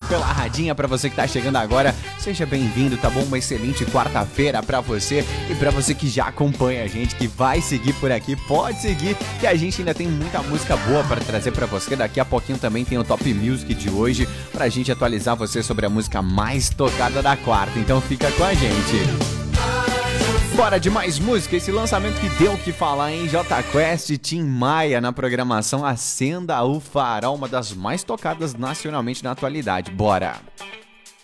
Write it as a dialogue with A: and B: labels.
A: pela radinha. Pra você que tá chegando agora, seja bem-vindo, tá bom? Uma excelente quarta-feira pra você. E pra você que já acompanha a gente, que vai seguir por aqui, pode seguir, que a gente ainda tem muita música boa pra trazer pra você. Daqui a pouquinho também tem o Top Music de hoje, pra gente atualizar você sobre a música mais tocada da quarta. Então fica com a gente. Bora de mais música, esse lançamento que deu o que falar, hein? Jota Quest, Tim Maia na programação Acenda o Farol, uma das mais tocadas nacionalmente na atualidade. Bora!